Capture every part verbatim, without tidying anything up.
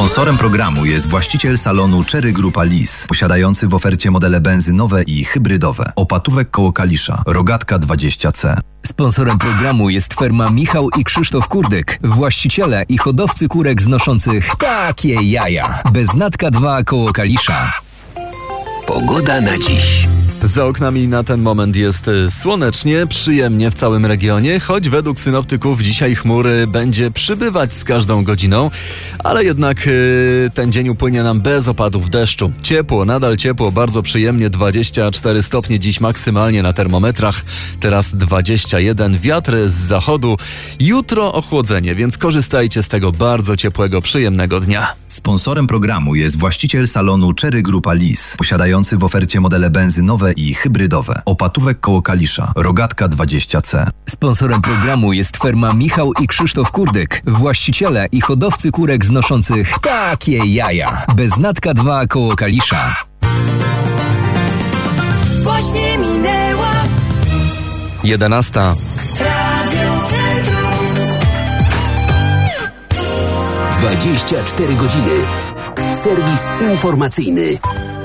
Sponsorem programu jest właściciel salonu Cherry Grupa Lis, posiadający w ofercie modele benzynowe i hybrydowe. Opatówek koło Kalisza, Rogatka dwadzieścia C. Sponsorem programu jest firma Michał i Krzysztof Kurdyk, właściciele i hodowcy kurek znoszących takie jaja. Beznatka dwa koło Kalisza. Pogoda na dziś. Za oknami na ten moment jest słonecznie, przyjemnie w całym regionie, choć według synoptyków dzisiaj chmury będzie przybywać z każdą godziną, ale jednak yy, ten dzień upłynie nam bez opadów deszczu. Ciepło, nadal ciepło, bardzo przyjemnie, dwadzieścia cztery stopnie dziś maksymalnie na termometrach, teraz dwadzieścia jeden, wiatr z zachodu. Jutro ochłodzenie, więc korzystajcie z tego bardzo ciepłego, przyjemnego dnia. Sponsorem programu jest właściciel salonu Cherry Grupa Lis, posiadający w ofercie modele benzynowe i hybrydowe. Opatówek koło Kalisza, Rogatka dwadzieścia C. Sponsorem programu jest firma Michał i Krzysztof Kurdyk, właściciele i hodowcy kurek znoszących takie jaja. Beznatka dwa koło Kalisza. Właśnie minęła jedenasta. Radio Centrum. dwadzieścia cztery godziny. Serwis informacyjny.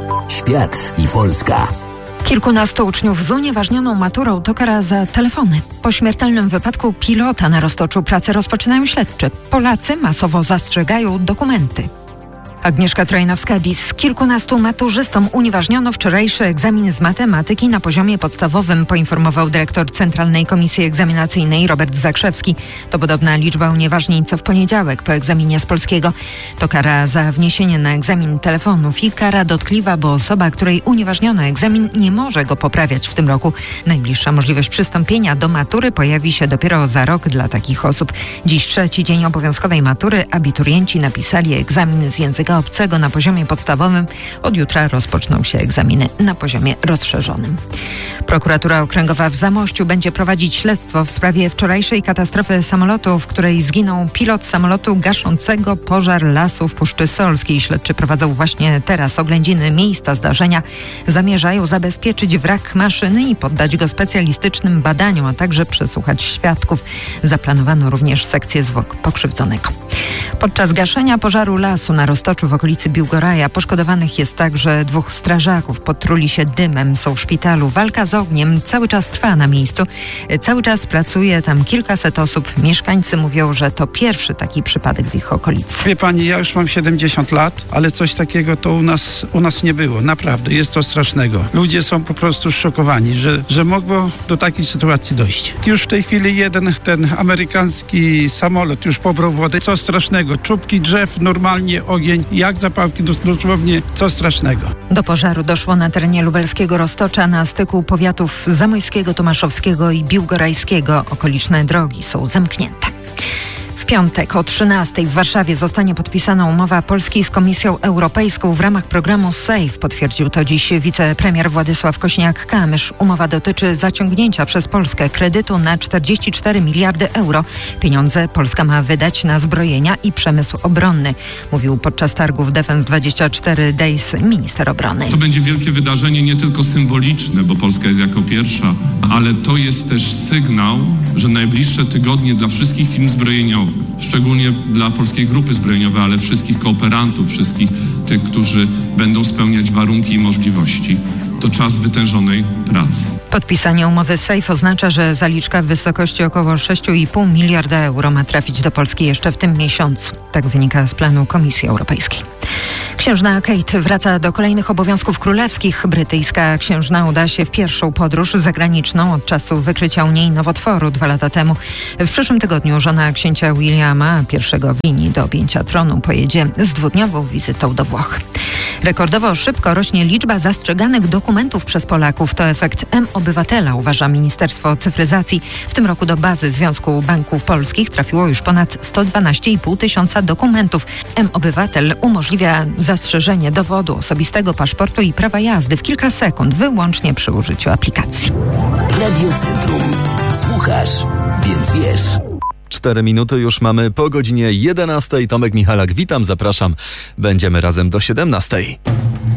Świat i Polska. Kilkunastu uczniów z unieważnioną maturą to kara za telefony. Po śmiertelnym wypadku pilota na Roztoczu pracę rozpoczynają śledczy. Polacy masowo zastrzegają dokumenty. Agnieszka Trojnowska-Bis. Kilkunastu maturzystom unieważniono wczorajszy egzamin z matematyki na poziomie podstawowym, poinformował dyrektor Centralnej Komisji Egzaminacyjnej Robert Zakrzewski. To podobna liczba unieważnień co w poniedziałek po egzaminie z polskiego. To kara za wniesienie na egzamin telefonów i kara dotkliwa, bo osoba, której unieważniono egzamin, nie może go poprawiać w tym roku. Najbliższa możliwość przystąpienia do matury pojawi się dopiero za rok dla takich osób. Dziś trzeci dzień obowiązkowej matury. Abiturienci napisali egzamin z języka obcego na poziomie podstawowym. Od jutra rozpoczną się egzaminy na poziomie rozszerzonym. Prokuratura Okręgowa w Zamościu będzie prowadzić śledztwo w sprawie wczorajszej katastrofy samolotu, w której zginął pilot samolotu gaszącego pożar lasu w Puszczy Solskiej. Śledczy prowadzą właśnie teraz oględziny miejsca zdarzenia. Zamierzają zabezpieczyć wrak maszyny i poddać go specjalistycznym badaniom, a także przesłuchać świadków. Zaplanowano również sekcję zwłok pokrzywdzonego. Podczas gaszenia pożaru lasu na Roztoczu w okolicy Biłgoraja poszkodowanych jest także dwóch strażaków. Potruli się dymem, są w szpitalu. Walka z ogniem cały czas trwa na miejscu. Cały czas pracuje tam kilkaset osób. Mieszkańcy mówią, że to pierwszy taki przypadek w ich okolicy. Wie pani, ja już mam siedemdziesiąt lat, ale coś takiego to u nas, u nas nie było. Naprawdę, jest to strasznego. Ludzie są po prostu szokowani, że, że mogło do takiej sytuacji dojść. Już w tej chwili jeden, ten amerykański samolot już pobrał wodę. Co strasznego. Czubki drzew, normalnie ogień, jak zapałki, dosłownie co strasznego. Do pożaru doszło na terenie lubelskiego Roztocza na styku powiatów zamojskiego, tomaszowskiego i biłgorajskiego. Okoliczne drogi są zamknięte. W piątek o trzynastej w Warszawie zostanie podpisana umowa Polski z Komisją Europejską w ramach programu SAFE. Potwierdził to dziś wicepremier Władysław Kośniak-Kamysz. Umowa dotyczy zaciągnięcia przez Polskę kredytu na czterdzieści cztery miliardy euro. Pieniądze Polska ma wydać na zbrojenia i przemysł obronny, mówił podczas targów Defense dwadzieścia cztery Days minister obrony. To będzie wielkie wydarzenie, nie tylko symboliczne, bo Polska jest jako pierwsza, ale to jest też sygnał, że najbliższe tygodnie dla wszystkich firm zbrojeniowych, szczególnie dla Polskiej Grupy Zbrojeniowej, ale wszystkich kooperantów, wszystkich tych, którzy będą spełniać warunki i możliwości, to czas wytężonej pracy. Podpisanie umowy SAFE oznacza, że zaliczka w wysokości około sześć i pół miliarda euro ma trafić do Polski jeszcze w tym miesiącu. Tak wynika z planu Komisji Europejskiej. Księżna Kate wraca do kolejnych obowiązków królewskich. Brytyjska księżna uda się w pierwszą podróż zagraniczną od czasu wykrycia u niej nowotworu dwa lata temu. W przyszłym tygodniu żona księcia Williama, pierwszego w linii do objęcia tronu, pojedzie z dwudniową wizytą do Włoch. Rekordowo szybko rośnie liczba zastrzeganych dokumentów przez Polaków. To efekt M-Obywatela, uważa Ministerstwo Cyfryzacji. W tym roku do bazy Związku Banków Polskich trafiło już ponad sto dwanaście i pół tysiąca dokumentów. M-Obywatel umożliwia zastrzeżenie dowodu osobistego, paszportu i prawa jazdy w kilka sekund, wyłącznie przy użyciu aplikacji. Radio Centrum. Słuchasz, więc wiesz. Cztery minuty już mamy po godzinie jedenastej. Tomek Michalak, witam, zapraszam. Będziemy razem do siedemnastej.